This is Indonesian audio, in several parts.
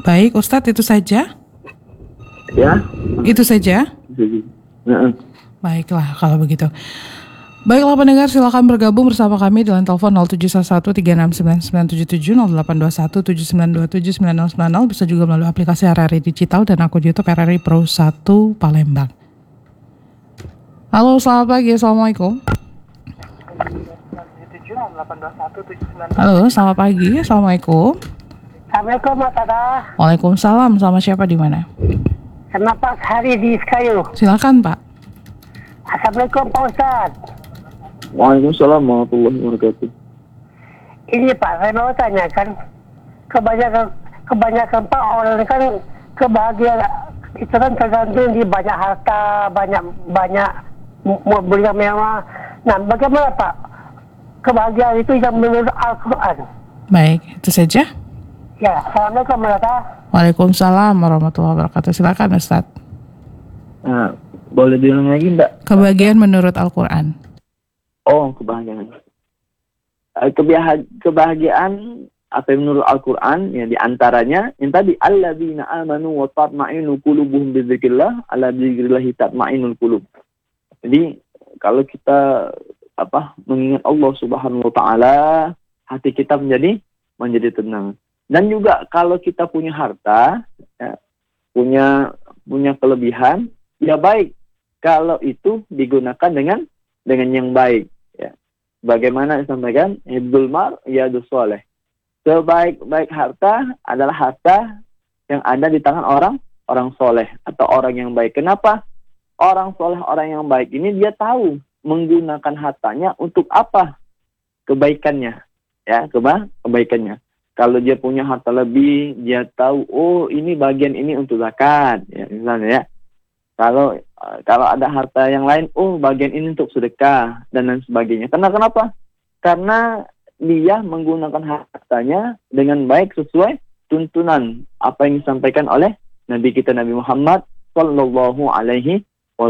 Baik, Ustadz, itu saja? Ya. Itu saja? Baiklah kalau begitu. Baiklah pendengar, silakan bergabung bersama kami dengan telepon 0711369977, 082179279090, bisa juga melalui aplikasi RRI Digital dan akun YouTube RRI Pro 1 Palembang. Halo, selamat pagi. Assalamualaikum. Halo, selamat pagi. Assalamualaikum. Assalamualaikum Mas Tata. Waalaikumsalam. Sama siapa di mana? Sama Pak Hari di Sekayu. Silakan, Pak. Assalamualaikum Pak Ustaz. Waalaikumsalam warahmatullahi wabarakatuh. Ini Pak, saya mau tanyakan, kebanyakan Pak orang kan kebahagiaan itu kan tergantung di banyak harta, banyak mobil yang mewah. Nah, bagaimana Pak kebahagiaan itu yang menurut Al-Quran? Baik, itu saja. Ya, Assalamualaikum warahmatullahi wabarakatuh. Waalaikumsalam warahmatullahi wabarakatuh. Silakan, Ustaz. Nah, boleh diulang lagi, Mbak? Kebahagiaan menurut Al-Quran. Oh, kebahagiaan. Kebahagiaan apa yang menurut Al-Quran, ya diantaranya yang tadi, alladzina amanu wa tatma'innu qulubuhum bidzikrillah, ala dzikrillahi tatma'innul qulub. Jadi kalau kita mengingat Allah Subhanahu wa taala, hati kita menjadi tenang. Dan juga kalau kita punya harta, ya, punya kelebihan, ya baik kalau itu digunakan dengan yang baik, ya. Bagaimana disampaikan, hibdul mar yadus soleh. Sebaik-baik harta adalah harta yang ada di tangan orang soleh atau orang yang baik. Kenapa? Orang soleh, orang yang baik ini dia tahu menggunakan hartanya untuk apa kebaikannya, ya, kebaikannya. Kalau dia punya harta lebih, dia tahu, oh ini bagian ini untuk zakat, ya, misalnya, ya. Kalau ada harta yang lain, oh bagian ini untuk sedekah dan lain sebagainya. Kenapa? Karena dia menggunakan hartanya dengan baik sesuai tuntunan apa yang disampaikan oleh Nabi kita Nabi Muhammad sallallahu alaihi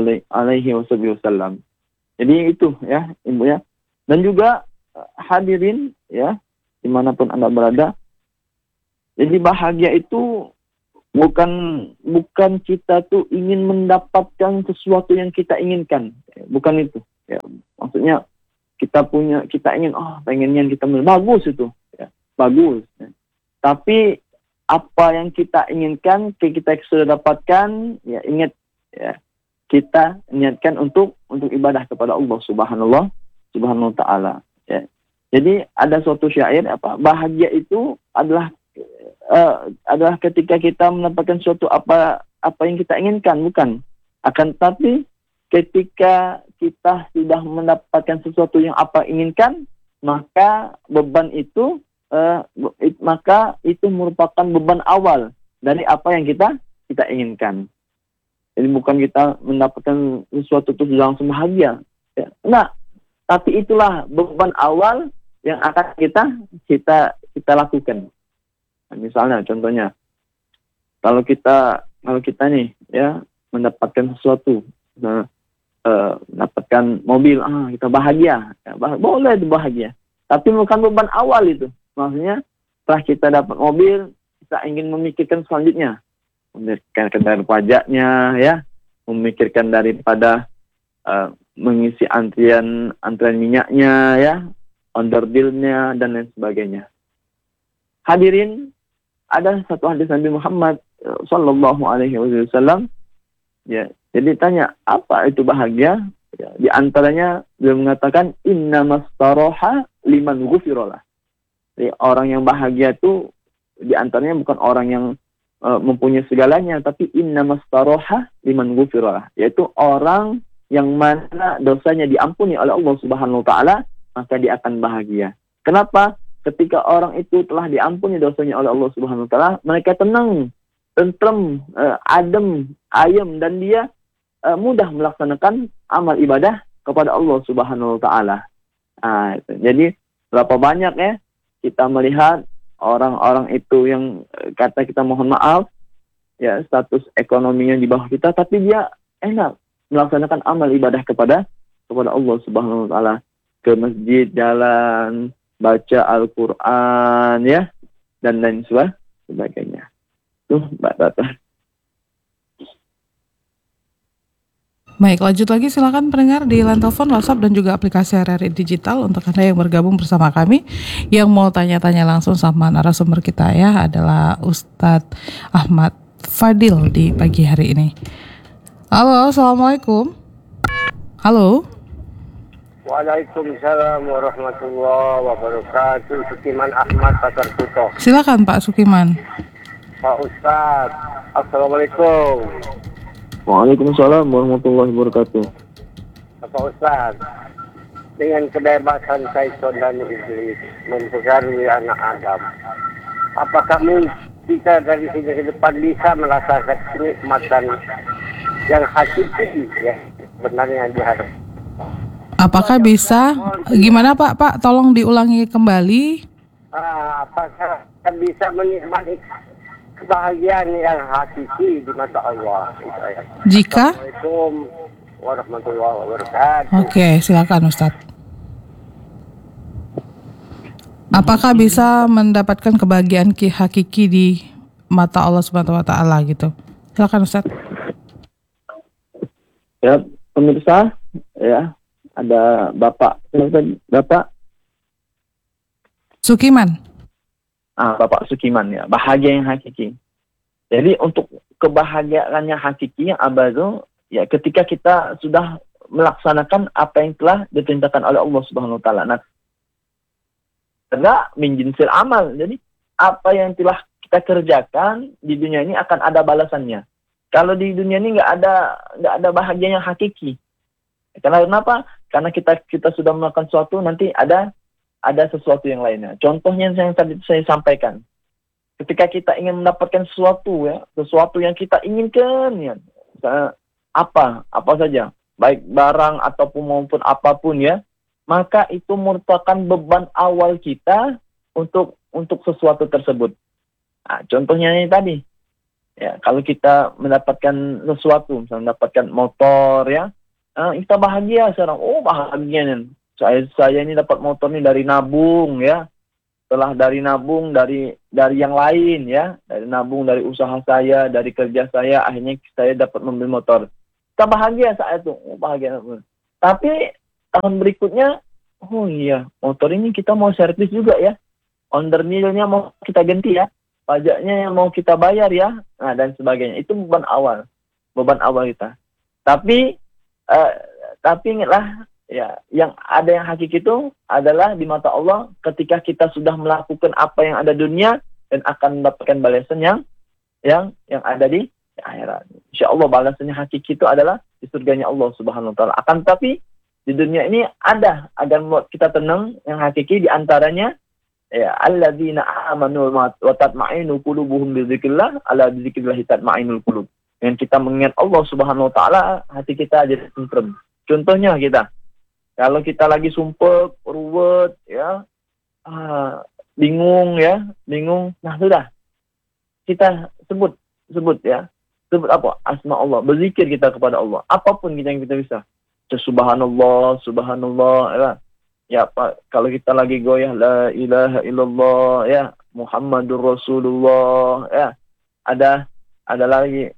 wasallam. Jadi itu, ya, Ibu, ya. Dan juga hadirin, ya, dimanapun Anda berada. Jadi bahagia itu bukan kita tuh ingin mendapatkan sesuatu yang kita inginkan, bukan itu, ya. Maksudnya kita ingin, pengennya kita bagus itu, ya, bagus, ya. Tapi apa yang kita inginkan kita sudah dapatkan, ya, ingat, ya, kita niatkan untuk ibadah kepada Allah Subhanahu wa taala, ya. Jadi ada suatu syair, bahagia itu adalah ketika kita mendapatkan suatu apa yang kita inginkan, bukan. Akan tetapi ketika kita sudah mendapatkan sesuatu yang apa inginkan, maka beban itu maka itu merupakan beban awal dari apa yang kita inginkan. Jadi bukan kita mendapatkan sesuatu itu langsung bahagia, ya. Nah, tapi itulah beban awal yang akan kita lakukan. Nah, misalnya contohnya, kalau kita nih, ya, mendapatkan sesuatu, mendapatkan mobil, kita bahagia, ya, boleh itu bahagia, tapi bukan beban awal itu. Maksudnya setelah kita dapat mobil, kita ingin memikirkan selanjutnya, memikirkan dari pajaknya, ya, memikirkan daripada mengisi antrian minyaknya, ya, onderdilnya dan lain sebagainya. Hadirin, ada satu hadis Nabi Muhammad sallallahu alaihi wasallam, ya. Jadi tanya, apa itu bahagia? Ya, di antaranya beliau mengatakan, innamastaraha liman ghufirallah. Jadi orang yang bahagia itu di antaranya bukan orang yang mempunyai segalanya, tapi innamastaraha liman ghufirallah, yaitu orang yang mana dosanya diampuni oleh Allah Subhanahu wa taala, maka dia akan bahagia. Kenapa? Ketika orang itu telah diampuni dosanya oleh Allah Subhanahu wa taala, mereka tenang, tentrem, adem, ayem, dan dia mudah melaksanakan amal ibadah kepada Allah Subhanahu wa taala. Jadi berapa banyak, ya, kita melihat orang-orang itu yang kata kita mohon maaf, ya, status ekonominya di bawah kita, tapi dia enak melaksanakan amal ibadah kepada Allah Subhanahu wa taala, ke masjid, jalan, baca Al-Quran, ya, dan lain sebagainya. Tuh, Mbak Tata. Baik, lanjut lagi silakan pendengar di line telepon, WhatsApp dan juga aplikasi RRI Digital untuk Anda yang bergabung bersama kami yang mau tanya-tanya langsung sama narasumber kita ya adalah Ustadz Ahmad Fadil di pagi hari ini. Halo, Assalamualaikum. Halo. Waalaikumsalam warahmatullahi wabarakatuh. Sukiman Ahmad, Pasar Kuto. Silakan Pak Sukiman. Pak Ustadz, Assalamualaikum. Waalaikumsalam warahmatullahi wabarakatuh. Pak Ustadz, dengan kebebasan syaitan dan iblis mempengaruhi anak Adam, apakah kita dari sini ke depan bisa merasakan kenikmatan yang hakiki ya sebenarnya yang diharapkan? Apakah bisa? Gimana Pak? Pak, tolong diulangi kembali. Apakah kita bisa menikmati kebahagiaan yang hakiki di mata Allah? Jika? Assalamualaikum warahmatullahi wabarakatuh. Oke, silakan Ustadz. Apakah bisa mendapatkan kebahagiaan hakiki di mata Allah Subhanahu wa taala gitu? Silakan Ustadz. Ya, pemirsa, ya, ada Bapak Sukiman. Bapak Sukiman ya, bahagia yang hakiki. Jadi untuk kebahagiaan yang hakiki yang abadi ya ketika kita sudah melaksanakan apa yang telah diperintahkan oleh Allah Subhanahu wa taala. Nah, karena min jinsil amal. Jadi apa yang telah kita kerjakan di dunia ini akan ada balasannya. Kalau di dunia ini nggak ada bahagia yang hakiki. Karena kenapa? Karena kita sudah melakukan sesuatu, nanti ada sesuatu yang lainnya. Contohnya yang tadi saya sampaikan. Ketika kita ingin mendapatkan sesuatu yang kita inginkan ya. Misalnya apa saja, baik barang ataupun maupun apapun ya, maka itu merupakan beban awal kita untuk sesuatu tersebut. Nah, contohnya ini tadi. Ya, kalau kita mendapatkan sesuatu, misalnya mendapatkan motor ya, kita bahagia sekarang. Oh, bahagia nih. Saya ini dapat motor ini dari nabung ya. Setelah dari nabung dari yang lain ya, dari nabung dari usaha saya, dari kerja saya, akhirnya saya dapat membeli motor. Kita bahagia saat itu. Oh, bahagia. Tapi tahun berikutnya, oh iya, motor ini kita mau servis juga ya. Ondernilnya mau kita ganti ya. Pajaknya yang mau kita bayar ya, nah dan sebagainya. Itu beban awal kita. Tapi ingatlah ya, yang ada yang hakiki itu adalah di mata Allah ketika kita sudah melakukan apa yang ada dunia dan akan mendapatkan balasan yang ada di akhirat. Insyaallah balasannya hakiki itu adalah di surganya Allah Subhanahu wa taala. Akan tapi di dunia ini ada agar membuat kita tenang yang hakiki di antaranya ya alladzina amanu wa tatma'innu qulubuhum bi dzikrillah ala bi dzikrillah tatma'innul qulub. Yang kita mengingat Allah Subhanahu wa taala, hati kita jadi tentrem. Contohnya kita kalau kita lagi sumpek, ruwet ya, bingung. Nah, sudah. Kita sebut ya. Sebut apa? Asma Allah. Berzikir kita kepada Allah. Apapun yang kita bisa. Subhanallah ya. Ya, Pak, kalau kita lagi goyah la ilaha illallah ya, Muhammadur Rasulullah ya. Ada lagi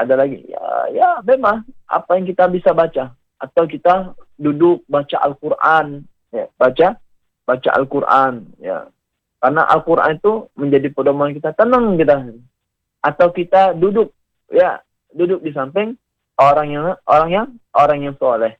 ya memang apa yang kita bisa baca atau kita duduk baca Al-Qur'an ya, baca Al-Qur'an ya. Karena Al-Qur'an itu menjadi pedoman kita, tenang kita. Atau kita duduk di samping orang yang soleh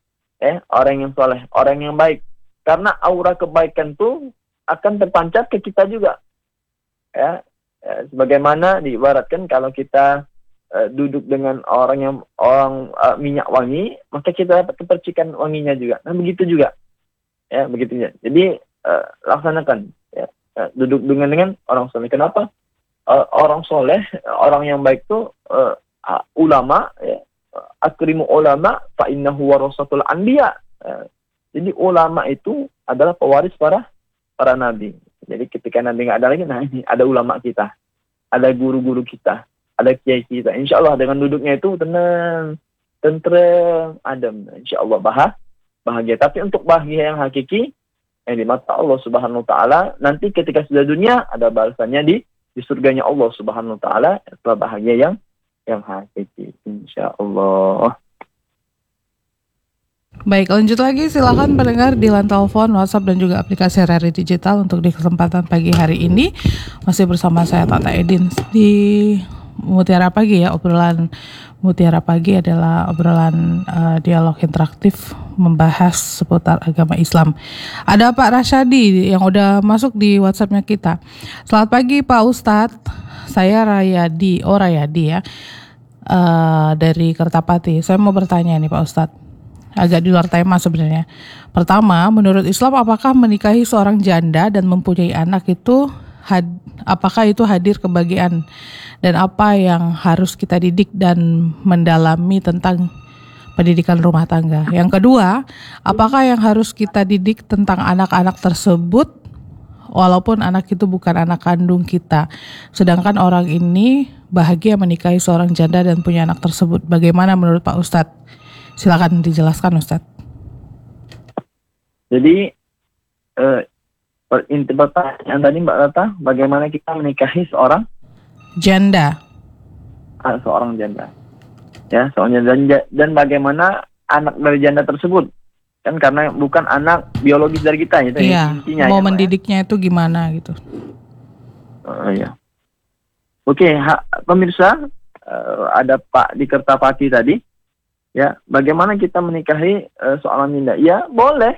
orang yang baik. Karena aura kebaikan itu akan terpancar ke kita juga. Ya, sebagaimana diibaratkan kalau kita duduk dengan orang minyak wangi, maka kita dapat kepercikan wanginya juga. Nah, begitu juga. Ya, begitu ya. Jadi laksanakan ya. Duduk dengan orang soleh. Kenapa? Orang soleh, orang yang baik itu ulama ya. Akrimu ulama fa innahu warasatul anbiya. Jadi ulama itu adalah pewaris para nabi. Jadi ketika nabi nggak ada lagi, nah ini ada ulama kita, ada guru-guru kita, ada kiai kita. Insya Allah dengan duduknya itu tenang, tentrem, adem. Insya Allah bahagia. Tapi untuk bahagia yang hakiki, yang di mata Allah Subhanahu Wa Taala, nanti ketika sudah dunia ada balasannya di di surganya Allah Subhanahu wa taala, itulah bahagia yang hakiki, insyaallah. Baik, lanjut lagi, silakan pendengar di line telepon, WhatsApp dan juga aplikasi RRI Digital untuk di kesempatan pagi hari ini masih bersama saya Tata Edin di Mutiara Pagi ya. Obrolan Mutiara Pagi adalah obrolan dialog interaktif membahas seputar agama Islam. Ada Pak Rasyadi yang udah masuk di WhatsAppnya kita. Selamat pagi Pak Ustadz, saya Rayadi ya, dari Kertapati. Saya mau bertanya nih Pak Ustadz, agak di luar tema sebenarnya. Pertama, menurut Islam apakah menikahi seorang janda dan mempunyai anak itu apakah itu hadir kebahagiaan, dan apa yang harus kita didik dan mendalami tentang pendidikan rumah tangga? Yang kedua, apakah yang harus kita didik tentang anak-anak tersebut walaupun anak itu bukan anak kandung kita, sedangkan orang ini bahagia menikahi seorang janda dan punya anak tersebut? Bagaimana menurut Pak Ustadz? Silakan dijelaskan Ustadz. Jadi inti pertanyaan tadi Mbak Rata, bagaimana kita menikahi seorang janda? Seorang janda. Ya, seorang janda, dan bagaimana anak dari janda tersebut? Kan karena bukan anak biologis dari kita, itu iya, intinya. Mau mendidiknya itu gimana gitu? Ya. Oke, pemirsa, ada Pak di Kertapati tadi. Ya, bagaimana kita menikahi seorang janda? Ya, boleh,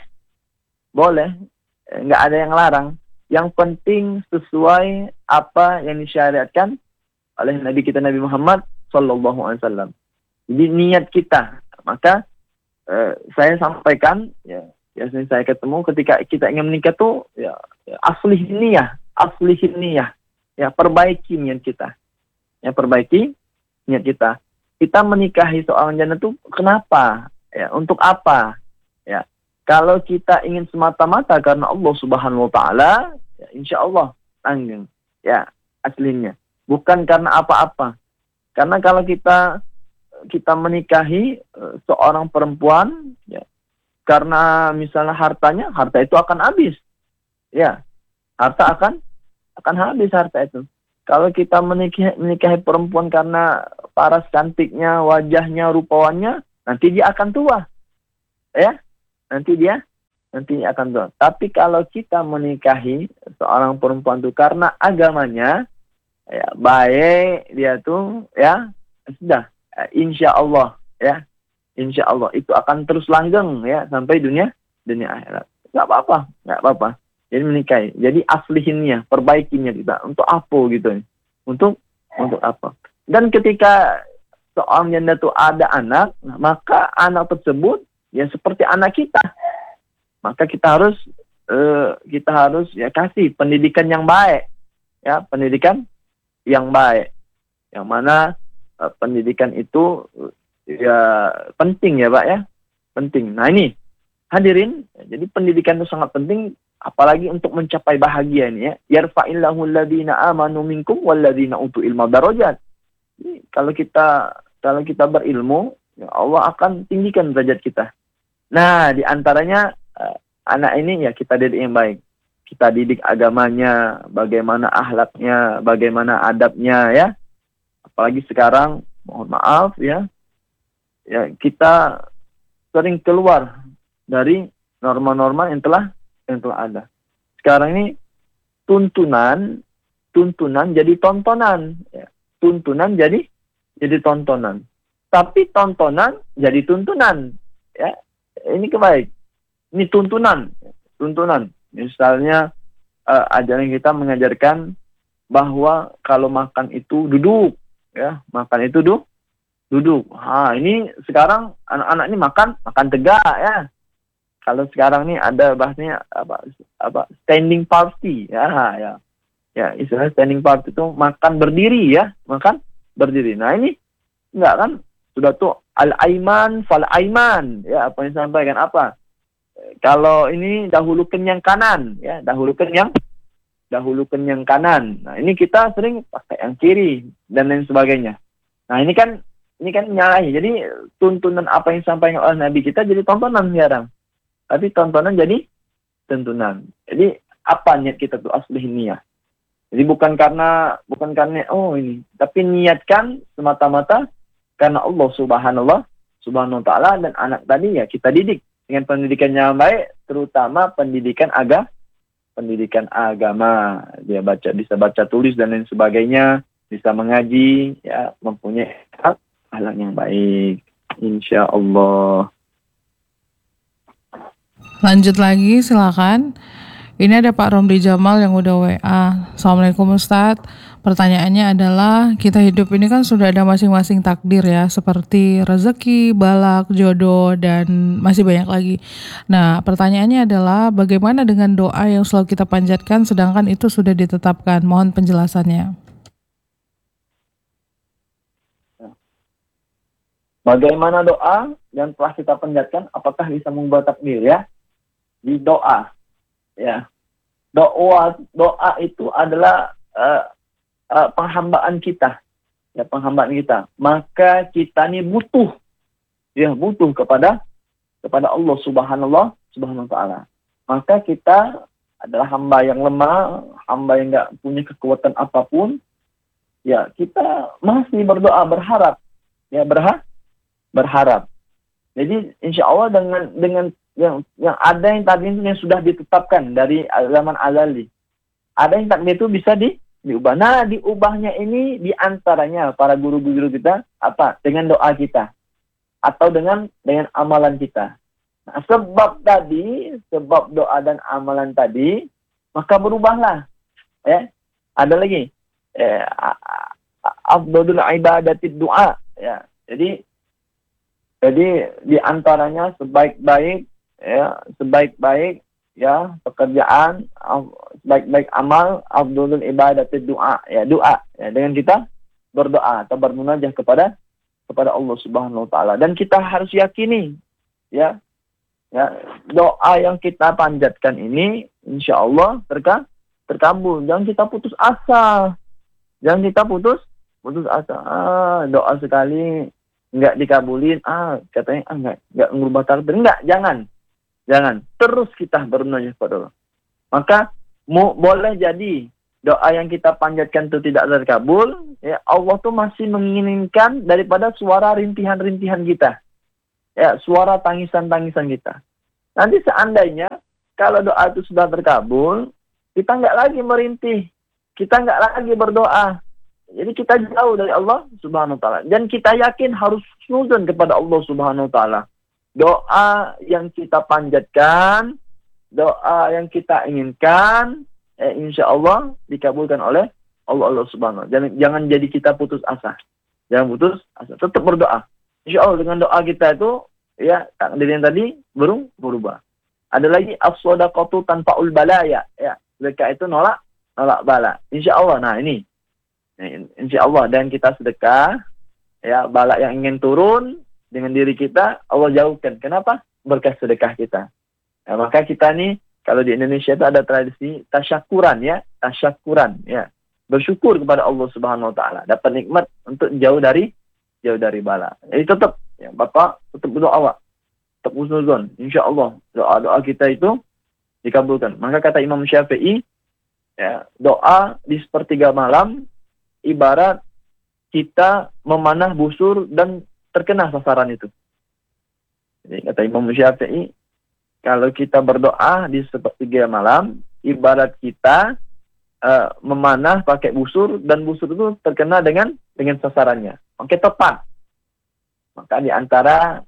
nggak ada yang larang. Yang penting sesuai apa yang disyariatkan oleh Nabi kita Nabi Muhammad Sallallahu Alaihi Wasallam. Jadi niat kita. Maka saya sampaikan, ya saya ketemu ketika kita ingin menikah tuh, ya aslihin niyah, ya perbaiki niat kita, Kita menikahi seorang janda itu kenapa? Ya, untuk apa? Ya, kalau kita ingin semata-mata karena Allah Subhanahu wa taala, ya insyaallah langgeng. Ya, aslinya. Bukan karena apa-apa. Karena kalau kita menikahi seorang perempuan, ya, karena misalnya harta itu akan habis. Ya, harta akan habis harta itu. Kalau kita menikahi perempuan karena paras cantiknya, wajahnya, rupawannya, nanti dia akan tua. Ya, nanti akan tua. Tapi kalau kita menikahi seorang perempuan itu karena agamanya, ya baik dia tuh, ya sudah, insya Allah itu akan terus langgeng ya sampai dunia akhirat. Nggak apa-apa. Jadi menikahi. Jadi aslihinnya, perbaikinya kita. Untuk apa gitu? Untuk apa? Dan ketika seorang janda itu ada anak, maka anak tersebut ya seperti anak kita. Maka kita harus ya kasih pendidikan yang baik. Ya, pendidikan yang baik. Yang mana pendidikan itu ya penting ya, Pak ya. Penting. Nah, ini hadirin, jadi pendidikan itu sangat penting. Apalagi untuk mencapai bahagia ini ya. Yarfa'illahu alladhina amanu minkum walladhina utul ilma darajat. Kalau kita berilmu, ya Allah akan tinggikan derajat kita. Nah, di antaranya anak ini ya kita didik yang baik. Kita didik agamanya, bagaimana akhlaknya, bagaimana adabnya ya. Apalagi sekarang, mohon maaf ya kita sering keluar dari norma-norma yang telah ada. Sekarang ini tuntunan jadi tontonan, ya. Tuntunan jadi tontonan. Tapi tontonan jadi tuntunan, ya. Ini kebaik. Ini tuntunan. Misalnya ajaran kita mengajarkan bahwa kalau makan itu duduk, ya. Makan itu duduk. Ini sekarang anak-anak ini makan tegak, ya. Kalau sekarang nih ada bahasanya apa standing party ya istilah standing party itu makan berdiri. Nah ini enggak kan, sudah tuh al-aiman fal aiman ya, apa yang disampaikan apa, kalau ini dahulukan yang kanan ya, dahulukan yang kanan. Nah ini kita sering pakai yang kiri dan lain sebagainya. Nah ini kan menyalahi. Jadi tuntunan apa yang disampaikan oleh Nabi kita jadi tontonan sekarang. Tapi tontonan jadi tuntunan. Jadi apa niat kita tuh aslihin niyah. Jadi bukan karena oh ini, tapi niatkan semata-mata karena Allah Subhanahu wa taala, dan anak tadi ya kita didik dengan pendidikan yang baik, terutama pendidikan agama. Dia bisa baca tulis dan lain sebagainya, bisa mengaji, ya, mempunyai akhlak yang baik. Insya Allah. Lanjut lagi, silakan. Ini ada Pak Romdi Jamal yang udah WA. Assalamualaikum Ustadz. Pertanyaannya adalah, kita hidup ini kan sudah ada masing-masing takdir ya, seperti rezeki, balak, jodoh, dan masih banyak lagi. Nah, pertanyaannya adalah, bagaimana dengan doa yang selalu kita panjatkan sedangkan itu sudah ditetapkan? Mohon penjelasannya. Bagaimana doa yang telah kita panjatkan, apakah bisa mengubah takdir ya? Di doa. Ya, doa itu adalah penghambaan kita, ya, penghambaan kita. Maka kita ini butuh kepada Allah Subhanahu wa taala. Maka kita adalah hamba yang lemah, hamba yang nggak punya kekuatan apapun. Ya, kita masih berdoa, berharap, ya, berharap. Jadi insya Allah dengan yang ada yang tadi yang sudah ditetapkan dari zaman azali. Ada yang takdir itu bisa diubah. Nah, diubahnya ini diantaranya para guru-guru kita apa? Dengan doa kita atau dengan amalan kita. Nah, sebab doa dan amalan tadi, maka berubahlah. Ya, ada lagi. Afdhalul ibadatid du'a. Ya, jadi diantaranya sebaik-baik pekerjaan, sebaik-baik amal, afdhalul ibadatid du'a, ya, doa, ya, dengan kita berdoa atau bermunajat kepada Allah Subhanahu wa taala. Dan kita harus yakini, ya, doa yang kita panjatkan ini insya Allah terkabul. Jangan kita putus asa. Doa sekali nggak dikabulin, katanya nggak ngubah takdir. Jangan. Terus kita bermunajat kepada Allah. Maka boleh jadi doa yang kita panjatkan itu tidak terkabul, ya, Allah tuh masih menginginkan daripada suara rintihan-rintihan kita, ya, suara tangisan-tangisan kita. Nanti seandainya kalau doa itu sudah terkabul, kita nggak lagi merintih, kita nggak lagi berdoa. Jadi kita jauh dari Allah Subhanahu wa taala, dan kita yakin harus nuzul kepada Allah Subhanahu wa taala. Doa yang kita panjatkan, doa yang kita inginkan, insya Allah dikabulkan oleh Allah Subhanahu wa taala. Jangan jadi kita putus asa. Jangan putus asa, tetap berdoa. Insya Allah dengan doa kita itu, ya, takdir yang tadi berubah. Ada lagi as-shadaqatu tanfa'ul balaya, ya. Sedekah itu nolak bala. Insya Allah. Nah, ini. Insya Allah, dan kita sedekah, ya, bala yang ingin turun dengan diri kita Allah jauhkan. Kenapa? Berkah sedekah kita. Ya, maka kita nih kalau di Indonesia itu ada tradisi tasyakuran, ya, bersyukur kepada Allah Subhanahu wa taala, dapat nikmat untuk jauh dari bala. Jadi tetap, ya, Bapak tetap berdoa, tetap husnuzon. Insya Allah doa kita itu dikabulkan. Maka kata Imam Syafi'i, ya, doa di sepertiga malam ibarat kita memanah busur dan terkena sasaran itu. Jadi kata Imam Syafi'i, kalau kita berdoa di sepertiga malam, ibarat kita memanah pakai busur, dan busur itu terkena dengan sasarannya. Maka tepat. Maka di antara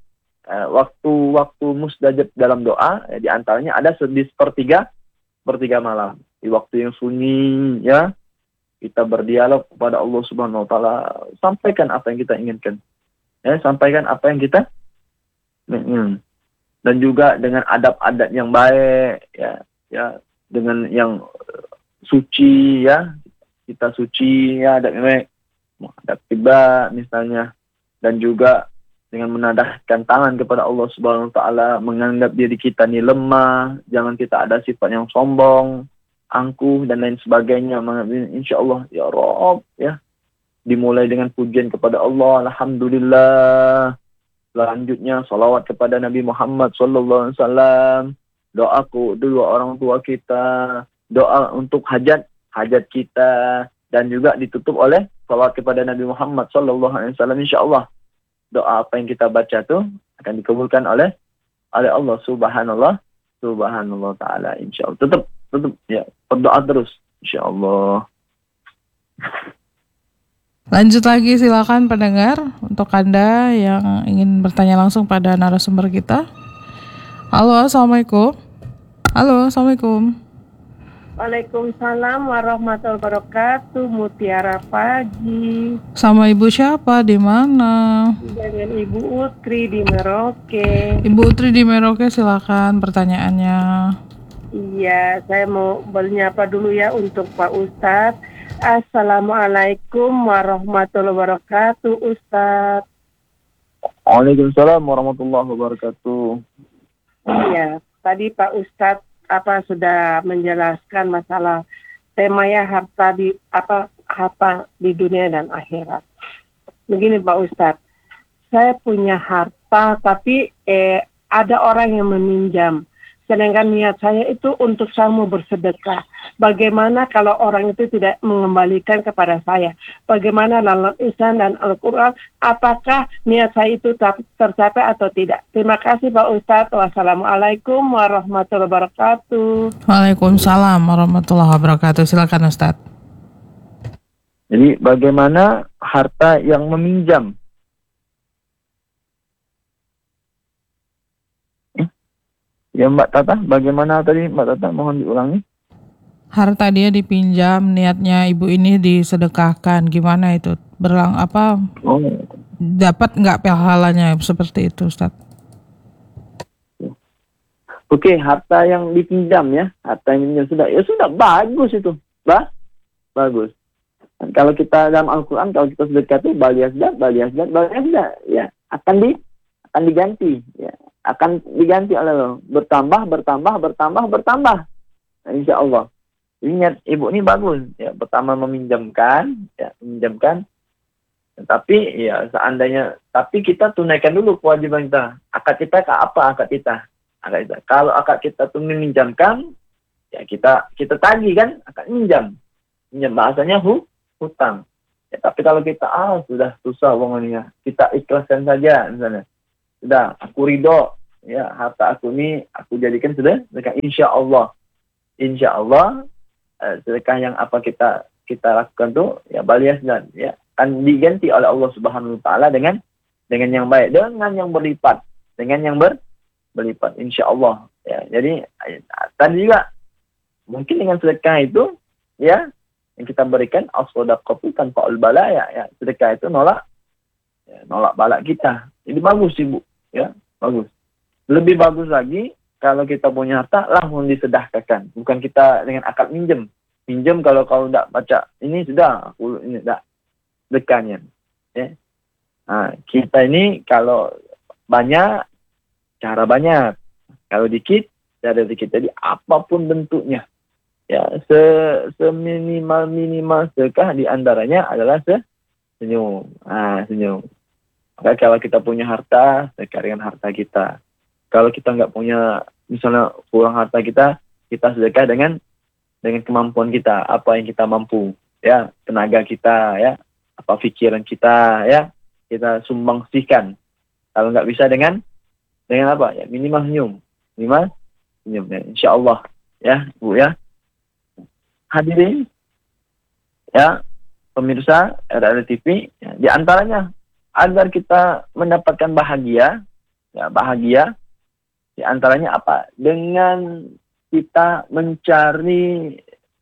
waktu mustajab dalam doa, di antaranya ada di sepertiga malam. Di waktu yang sunyi, ya, kita berdialog kepada Allah Subhanahu wa taala, sampaikan apa yang kita inginkan. Ya, sampaikan apa yang kita dan juga dengan adab-adab yang baik, ya, dengan yang suci, ya. Kita suci, ya, adab yang baik. Adab tiba misalnya, dan juga dengan menadahkan tangan kepada Allah Subhanahu wa taala, menganggap diri kita ini lemah, jangan kita ada sifat yang sombong, angkuh dan lain sebagainya. Insya Allah, ya Rabb, ya, dimulai dengan pujian kepada Allah, alhamdulillah. Selanjutnya salawat kepada Nabi Muhammad sallallahu alaihi wasallam, doa kedua orang tua kita, doa untuk hajat hajat kita, dan juga ditutup oleh salawat kepada Nabi Muhammad SAW. Insyaallah doa apa yang kita baca tuh akan dikabulkan oleh Allah Subhanallah taala. Insyaallah. Tetap ya, berdoa terus insyaallah. Lanjut lagi, silakan pendengar, untuk Anda yang ingin bertanya langsung pada narasumber kita. Halo, assalamualaikum. Waalaikumsalam warahmatullahi wabarakatuh. Mutiara pagi. Sama Ibu siapa? Di mana? Dengan Ibu Utri di Merauke. Ibu Utri di Merauke, silakan pertanyaannya. Iya, saya mau menyapa dulu ya untuk Pak Ustadz. Assalamualaikum warahmatullahi wabarakatuh, Ustadz. Waalaikumsalam warahmatullahi wabarakatuh. Iya, tadi Pak Ustadz sudah menjelaskan masalah temanya harta di dunia dan akhirat. Begini Pak Ustadz, saya punya harta tapi ada orang yang meminjam. Sedangkan niat saya itu untuk saya mau bersedekah. Bagaimana kalau orang itu tidak mengembalikan kepada saya? Bagaimana dalam Islam dan Al-Quran? Apakah niat saya itu tercapai atau tidak? Terima kasih Pak Ustadz. Wassalamualaikum warahmatullahi wabarakatuh. Waalaikumsalam warahmatullahi wabarakatuh. Silakan Ustadz. Jadi bagaimana harta yang meminjam? Ya Mbak Tata, bagaimana tadi Mbak Tata, mohon diulangi. Harta dia dipinjam, niatnya ibu ini disedekahkan, gimana itu? Dapat nggak pahalanya seperti itu, Ustaz? Oke, harta yang dipinjam ya, harta yang sudah bagus itu, bagus. Dan kalau kita dalam Al-Quran, kalau kita sedekah itu baliyazdat, ya akan diganti, ya. Akan diganti oleh Allah, bertambah. Nah, insya Allah. Ingat, ibu ini bagus, ya. Pertama meminjamkan. Tapi ya tapi kita tunaikan dulu kewajiban kita. Akad kita ke apa? Akad kita. Kalau akad kita tuh meminjamkan, ya kita tagih kan, akad minjam bahasanya hutang. Ya, tapi kalau kita sudah susah uangnya, kita ikhlaskan saja misalnya. Sudah, aku ridho, ya harta aku ini aku jadikan sudah sedekah. Insya Allah sedekah yang apa kita lakukan tuh ya baliyazdat, ya akan diganti oleh Allah Subhanahu Wa Taala dengan yang baik, dengan yang berlipat, insya Allah. Ya, jadi tadi juga mungkin dengan sedekah itu ya yang kita berikan as-shadaqatu tanpa al-bala, ya sedekah itu nolak bala kita. Jadi bagus Ibu. Ya, bagus. Lebih bagus lagi kalau kita punya harta langsung disedekahkan, bukan kita dengan akad minjem kalau tidak baca ini sudah ini tidak sedekahnya. Ya. Nah, kita ini kalau banyak cara banyak, kalau dikit cara dikit. Jadi apapun bentuknya, ya seminimal sedekah di antaranya adalah senyum. Senyum. Maka kalau kita punya harta, sedekah dengan harta kita. Kalau kita nggak punya, misalnya kurang harta kita sedekah dengan kemampuan kita, apa yang kita mampu, ya tenaga kita, ya apa pikiran kita, ya kita sumbangsihkan. Kalau nggak bisa dengan apa, ya minimal senyum, ya, insya Allah, ya Bu ya. Hadirin, ya pemirsa RRI TV, ya, di antaranya agar kita mendapatkan bahagia, di antaranya apa? Dengan kita mencari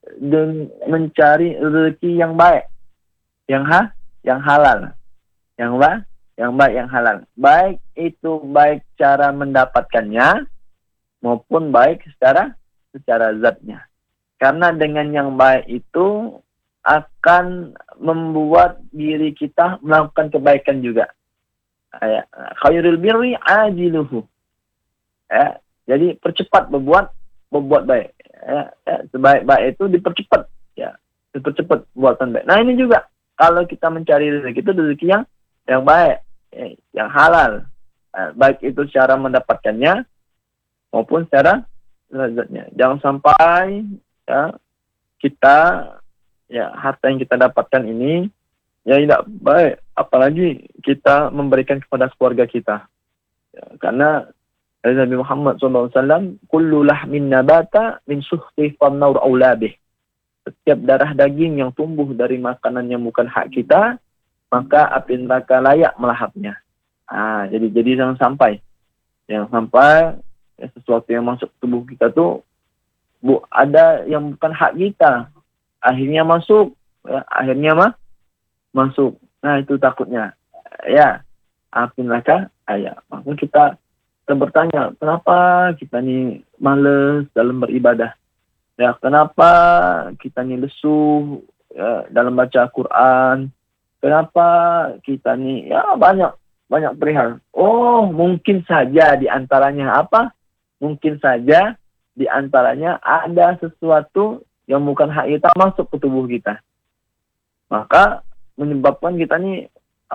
rezeki yang baik, yang halal, yang baik, yang halal. Baik itu baik cara mendapatkannya maupun baik secara zatnya. Karena dengan yang baik itu akan membuat diri kita melakukan kebaikan juga. Khairul birri ajiluhu. Ya, jadi percepat berbuat baik. Ya, sebaik-baik itu dipercepat, ya. Dipercepat buatan baik. Nah, ini juga kalau kita mencari rezeki itu rezeki yang baik, ya, yang halal. Baik itu cara mendapatkannya maupun secara lazatnya. Jangan sampai ya kita, ya harta yang kita dapatkan ini ya tidak baik, apalagi kita memberikan kepada keluarga kita. Ya, karena Nabi Muhammad SAW, kullu lahmin nabata min suhti fannaur aulabih. Setiap darah daging yang tumbuh dari makanan yang bukan hak kita, maka api neraka layak melahapnya. Jadi jangan sampai ya, sesuatu yang masuk ke tubuh kita tuh ada yang bukan hak kita, akhirnya masuk, ya, masuk. Nah itu takutnya, ya api neraka. Maka kita bertanya, kenapa kita nih males dalam beribadah? Ya, kenapa kita nih lesu ya, dalam baca Quran? Kenapa kita nih ya banyak perihal? Oh, mungkin saja di antaranya apa? Mungkin saja di antaranya ada sesuatu yang bukan hak kita masuk ke tubuh kita. Maka menyebabkan kita nih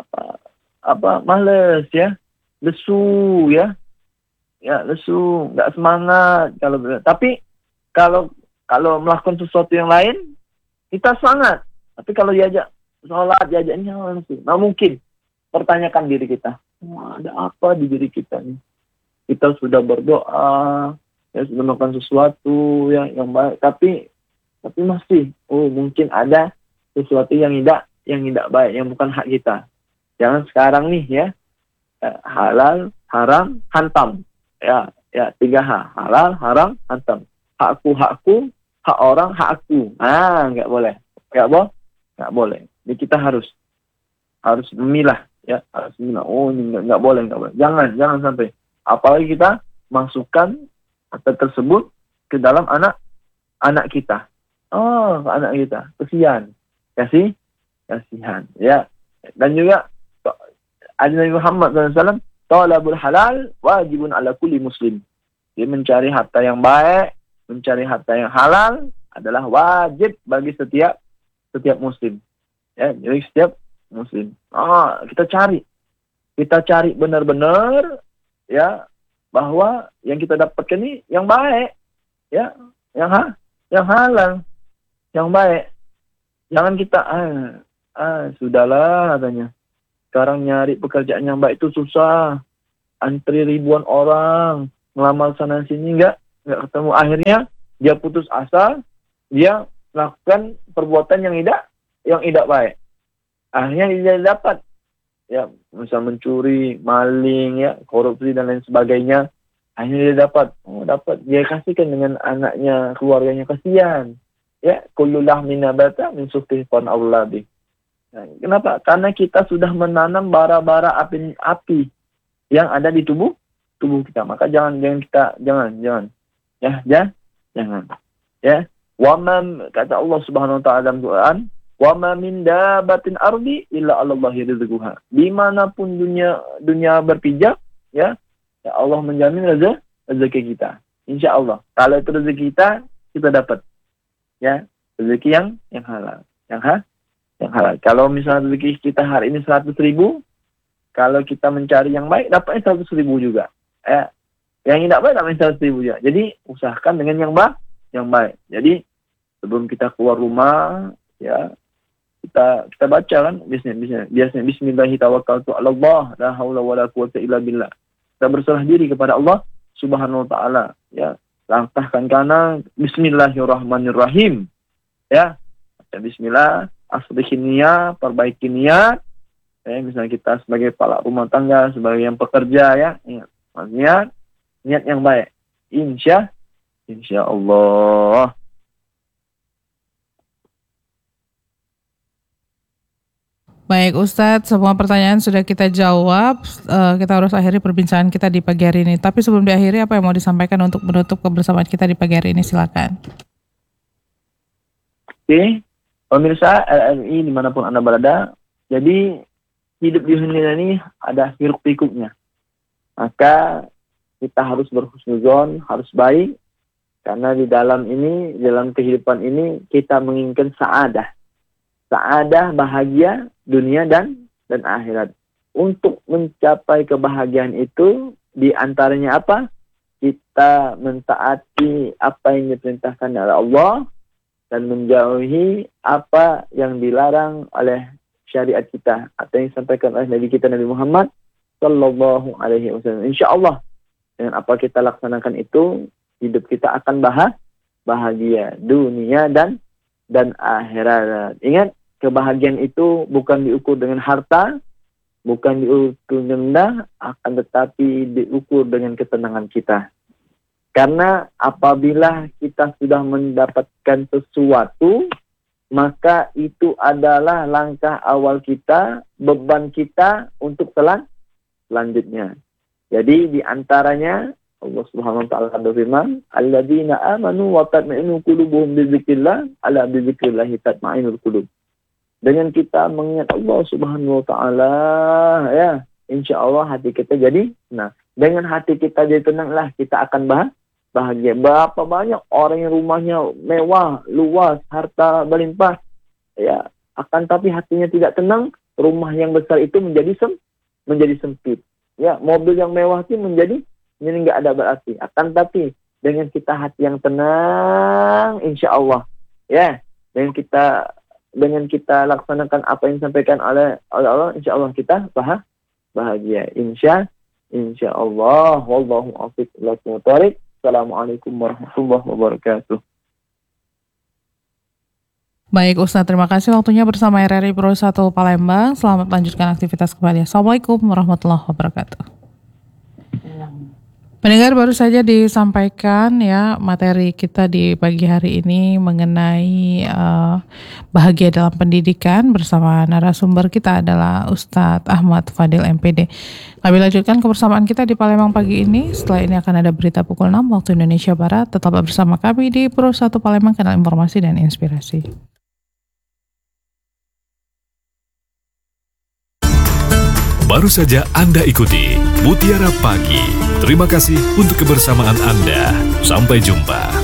males ya, lesu ya. Ya, lesu, nggak semangat tapi kalau melakukan sesuatu yang lain kita semangat. Tapi kalau diajak sholat, diajaknya langsung. Nah mungkin pertanyakan diri kita, ada apa di diri kita nih? Kita sudah berdoa, ya sudah melakukan sesuatu yang baik, tapi masih mungkin ada sesuatu yang tidak baik, yang bukan hak kita. Jangan sekarang nih ya, halal, haram, hantam. Ya 3H, halal, haram, hantam. Hakku, hak orang, hak aku. Nggak boleh. Nggak boleh. Jadi kita harus memilah, ya, harus memilah. Oh, ini nggak boleh. Jangan sampai. Apalagi kita masukkan harta tersebut ke dalam anak kita. Oh, anak kita. Kasihan. Ya. Dan juga ada Nabi Muhammad SAW, talabul halal wajibun ala kulli muslim. Dia mencari harta yang baik, mencari harta yang halal adalah wajib bagi setiap muslim. Ya, jadi setiap muslim. Kita cari benar-benar ya bahwa yang kita dapatkan ini yang baik, ya, yang halal, yang baik. Jangan kita sudahlah katanya. Sekarang nyari pekerjaan yang baik itu susah. Antri ribuan orang, ngelamar sana sini nggak ketemu. Akhirnya dia putus asa, dia melakukan perbuatan yang tidak baik. Akhirnya dia dapat, ya, misal mencuri, maling, ya, korupsi dan lain sebagainya. Akhirnya dia dapat, dia kasihkan dengan anaknya, keluarganya, kasihan. Ya, kullu lahmin nabata min suhti fannaur. Nah, kenapa? Karena kita sudah menanam bara-bara api yang ada di tubuh kita. Maka jangan. Ya. Kata Allah Subhanahu wa taala dalam Quran, wa ma min dabatin ardi illa 'alallahi rizquha. Dimanapun dunia berpijak, ya Allah menjamin rezeki kita. Insya Allah. Kalau itu rezeki kita dapat. Ya, rezeki yang halal. Yang halal. Kalau misalnya rezeki kita hari ini 100.000, kalau kita mencari yang baik, dapatnya 100.000 juga. Yang tidak baik, dapatnya 100.000 juga. Jadi, usahakan dengan yang baik. Jadi, sebelum kita keluar rumah, ya, kita baca kan, biasanya bismillahi tawakkaltu 'ala Allah, la haula wala quwwata illa billah. Kita berserah diri kepada Allah Subhanahu wa taala, ya. Langkahkan kanan, bismillahirrahmanirrahim. Ya. Bismillah, aslihin niat, perbaiki niat. Misalnya kita sebagai kepala rumah tangga, sebagai yang pekerja, ya, niat yang baik. Insya Allah. Baik Ustadz, semua pertanyaan sudah kita jawab. Kita harus akhiri perbincangan kita di pagi hari ini. Tapi sebelum diakhiri, apa yang mau disampaikan untuk menutup kebersamaan kita di pagi hari ini? Silakan. Oke. Pemirsa LMI dimanapun Anda berada, jadi hidup di dunia ini ada hiruk pikuknya. Maka kita harus berhusnuzon, harus baik, karena di dalam kehidupan ini kita menginginkan sa'adah, bahagia dunia dan akhirat. Untuk mencapai kebahagiaan itu, di antaranya apa? Kita mentaati apa yang diperintahkan oleh Allah dan menjauhi apa yang dilarang oleh syariat kita atau yang disampaikan oleh Nabi kita Nabi Muhammad sallallahu alaihi wasallam. Insyaallah dengan apa kita laksanakan itu, hidup kita akan bahagia dunia dan akhirat. Ingat, kebahagiaan itu bukan diukur dengan harta, bukan diukur rendah, akan tetapi diukur dengan ketenangan kita. Karena apabila kita sudah mendapatkan sesuatu, maka itu adalah langkah awal kita, beban kita untuk selanjutnya. Jadi di antaranya Allah Subhanahu wa taala berfirman, "Alladzina amanu wa tatma'innu qulubuhum bizikrillah, ala bizikrillah tatma'innul qulub." Dengan kita mengingat Allah Subhanahu wa taala, ya, insyaallah hati kita jadi tenang. Dengan hati kita jadi tenanglah kita akan bahagia. Berapa banyak orang yang rumahnya mewah, luas, harta berlimpah, ya, akan tapi hatinya tidak tenang, rumah yang besar itu menjadi sempit. Ya, mobil yang mewah itu menjadi nggak ada berarti. Akan tapi dengan kita hati yang tenang, insya Allah, ya, dengan kita laksanakan apa yang disampaikan oleh Allah, insya Allah kita bahagia. Insya Allah. Wallahu a'lam bishawab. Assalamualaikum warahmatullahi wabarakatuh. Baik Ustaz, terima kasih waktunya bersama RRI Pro 1 Palembang. Selamat lanjutkan aktivitas kembali. Assalamualaikum warahmatullahi wabarakatuh. Pendengar, baru saja disampaikan ya materi kita di pagi hari ini mengenai bahagia dalam pendidikan bersama narasumber kita adalah Ustadz Ahmad Fadil MPD. Kami lanjutkan kebersamaan kita di Palembang pagi ini. Setelah ini akan ada berita pukul 6 waktu Indonesia Barat. Tetaplah bersama kami di Pro 1 Palembang, kanal informasi dan inspirasi. Baru saja Anda ikuti Mutiara Pagi. Terima kasih untuk kebersamaan Anda. Sampai jumpa.